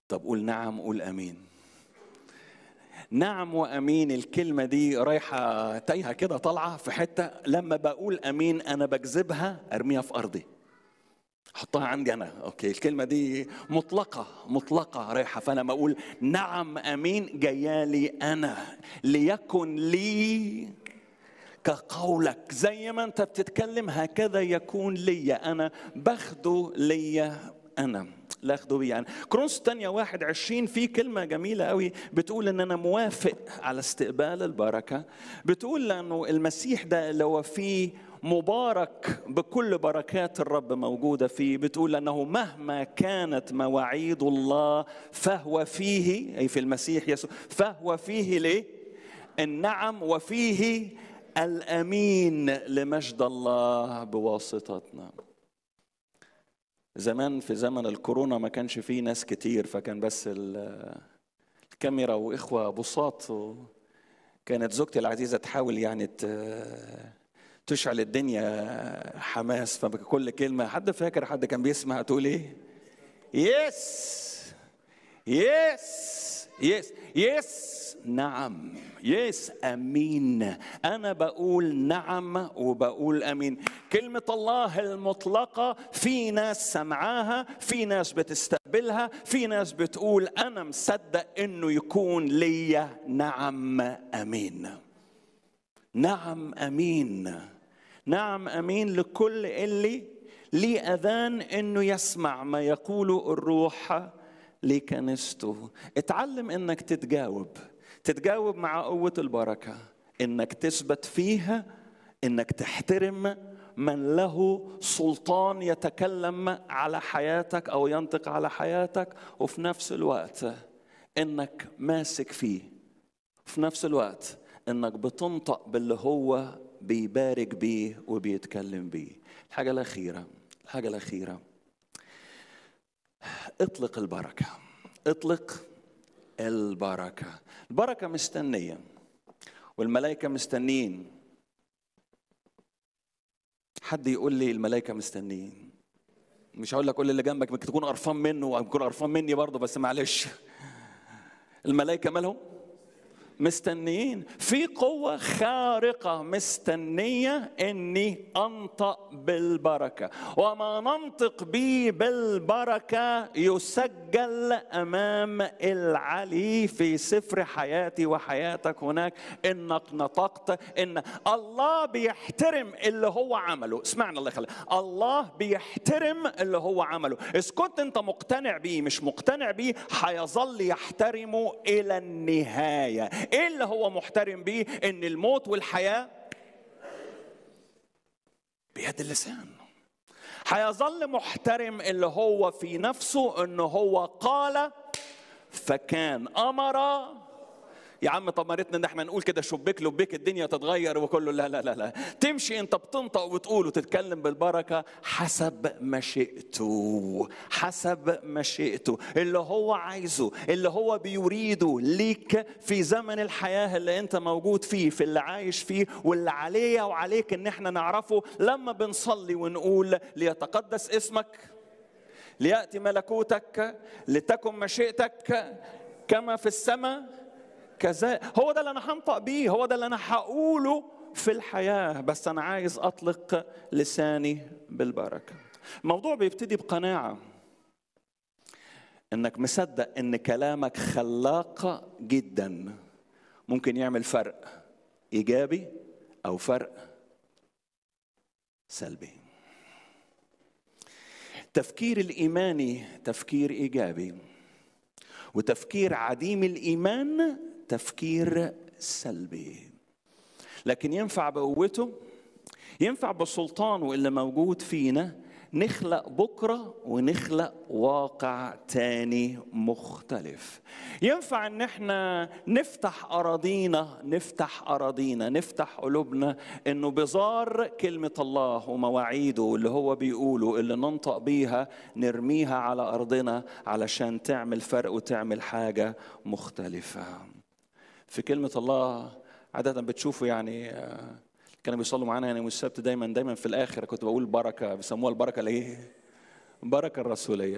طب قول نعم، قول امين. نعم وامين، الكلمه دي رايحه تايهه كده، طالعه في حته. لما بقول امين انا بجذبها ارميها في ارضي، حطها عندي انا. اوكي، الكلمه دي مطلقه رايحه، فانا بقول نعم امين جايالي انا، ليكن لي كقولك. زي ما انت بتتكلم هكذا يكون لي انا، باخده لي انا، لا اخده بي يعني. كورنثوس الثانية 21 في كلمة جميلة قوي بتقول ان انا موافق على استقبال البركة. بتقول لانه المسيح ده اللي هو فيه مبارك بكل بركات الرب موجودة فيه. بتقول أنه مهما كانت مواعيد الله فهو فيه، أي في المسيح يسوع، فهو فيه ليه؟ النعم، وفيه الأمين لمجد الله بواسطتنا. زمان في زمن الكورونا ما كانش فيه ناس كتير، فكان بس الكاميرا وإخوة بساط. كانت زوجتي العزيزة تحاول يعني تشعل الدنيا حماس، فكل كلمة حد فاكر حد كان بيسمع تقول ايه؟ يس يس يس يس نعم، يس امين. انا بقول نعم وبقول امين. كلمة الله المطلقة في ناس سمعاها، في ناس بتستقبلها، في ناس بتقول انا مصدق انه يكون لي نعم امين. نعم امين، نعم امين لكل اللي ليه اذان انه يسمع ما يقوله الروح لكنيسته. اتعلم انك تتجاوب مع قوة البركة، انك تثبت فيها، انك تحترم من له سلطان يتكلم على حياتك او ينطق على حياتك، وفي نفس الوقت انك ماسك فيه، في نفس الوقت انك بتنطق باللي هو بيبارك بيه وبيتكلم بيه. الحاجة الأخيرة، اطلق البركة. اطلق البركة. البركة مستنية والملائكة مستنين. حد يقول لي الملائكة مستنين؟ مش هقول لك قول اللي جنبك ممكن تكون قرفان منه ويكون قرفان مني برضه، بس معلش. الملائكة مالهم؟ مستنيين. في قوة خارقة مستنية اني انطق بالبركة، وما ننطق به بالبركة يسجل امام العلي في سفر حياتي وحياتك هناك، انك نطقت. ان الله بيحترم اللي هو عمله. اسمعنا الله يخليك، الله بيحترم اللي هو عمله. اذا كنت انت مقتنع بيه مش مقتنع بيه، هيظل يحترمه الى النهاية. ايه اللي هو محترم بيه؟ ان الموت والحياة بيد اللسان. هيظل محترم اللي هو في نفسه انه هو قال فكان، امر. يا عم طمرتنا ان احنا نقول كده شبيك لبيك الدنيا تتغير وكله. لا لا لا لا، تمشي انت بتنطق وتقول وتتكلم بالبركه حسب مشيئته، حسب مشيئته، اللي هو عايزه، اللي هو بيريده ليك في زمن الحياه اللي انت موجود فيه، في اللي عايش فيه، واللي عليا وعليك ان احنا نعرفه لما بنصلي ونقول ليتقدس اسمك، ليأتي ملكوتك، لتكن مشيئتك كما في السماء كذا. هو ده اللي انا هنطق بيه، هو ده اللي انا هقوله في الحياة. بس انا عايز اطلق لساني بالبركة. الموضوع بيبتدي بقناعة انك مصدق ان كلامك خلاق جدا، ممكن يعمل فرق ايجابي او فرق سلبي. تفكير الايماني تفكير ايجابي، وتفكير عديم الايمان تفكير سلبي. لكن ينفع بقوته، ينفع بسلطانه اللي موجود فينا نخلق بكرة ونخلق واقع تاني مختلف. ينفع ان احنا نفتح أراضينا، نفتح قلوبنا، انه بزار كلمة الله ومواعيده اللي هو بيقوله اللي ننطق بيها نرميها على أرضنا علشان تعمل فرق وتعمل حاجة مختلفة. في كلمة الله عادة بتشوفوا يعني كانوا بيصلوا معانا يعني والسبت دايما في الآخر كنت بقول بركة، بيسموها البركة الايه؟ البركة الرسولية.